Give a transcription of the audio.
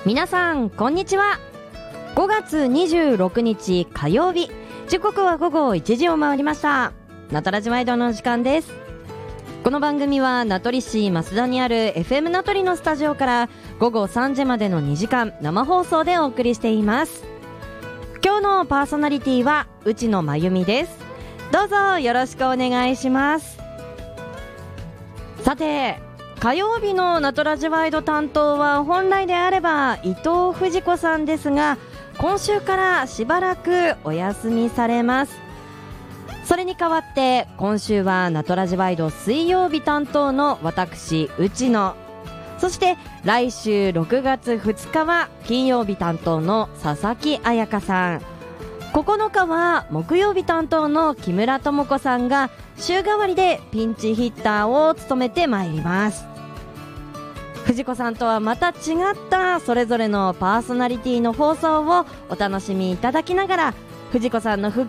皆さんこんにちは。5月26日火曜日、時刻は午後1時を回りました。ナトラジワイドの時間です。この番組は名取市増田にある FM 名取のスタジオから午後3時までの2時間生放送でお送りしています。今日のパーソナリティは内野真由美です。どうぞよろしくお願いします。さて、火曜日のナトラジワイド担当は本来であれば伊藤藤子さんですが、今週からしばらくお休みされます。それに代わって今週はナトラジワイド水曜日担当の私内野、そして来週6月2日は金曜日担当の佐々木彩香さん、9日は木曜日担当の木村智子さんが週替わりでピンチヒッターを務めてまいります。藤子さんとはまた違ったそれぞれのパーソナリティの放送をお楽しみいただきながら、藤子さんの復